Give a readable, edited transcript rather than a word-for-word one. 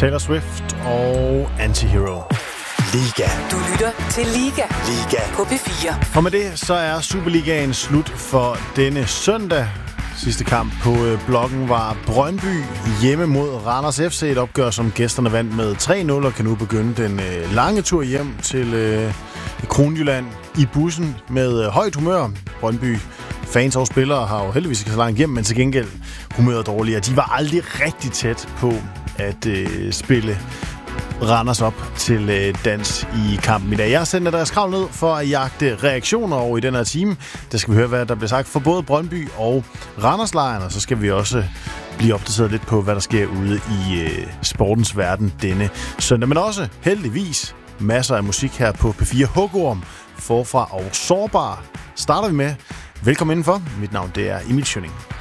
Taylor Swift og Antihero. Liga. Du lytter til Liga. Liga. På P4. Og med det, så er Superligaen slut for denne søndag. Sidste kamp på blokken var Brøndby hjemme mod Randers FC. Et opgør, som gæsterne vandt med 3-0 og kan nu begynde den lange tur hjem til Kronjylland i bussen med højt humør. Brøndby fans og spillere har jo heldigvis ikke så langt hjem, men til gengæld humøret dårligere. De var aldrig rigtig tæt på at spille Randers op til dans i kampen i dag. Jeg sender deres krav ned for at jagte reaktioner over i den her time. Der skal vi høre, hvad der bliver sagt for både Brøndby og Randers-lejren, og så skal vi også blive opdateret lidt på, hvad der sker ude i sportens verden denne søndag. Men også heldigvis masser af musik her på P4. Hugorm, Forfra og Sårbar starter vi med. Velkommen indenfor. Mit navn det er Emil Schønning.